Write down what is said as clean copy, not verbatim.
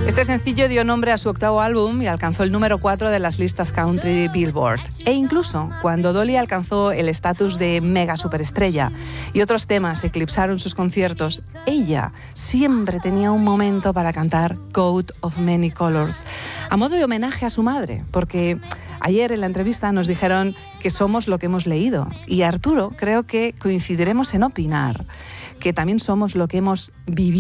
Este sencillo dio nombre a su octavo álbum y alcanzó el número 4 de las listas country Billboard. E incluso cuando Dolly alcanzó el estatus de mega superestrella y otros temas eclipsaron sus conciertos, ella siempre tenía un momento para cantar Coat of Many Colors, a modo de homenaje a su madre, porque ayer en la entrevista nos dijeron que somos lo que hemos leído. Y Arturo, creo que coincidiremos en opinar que también somos lo que hemos vivido.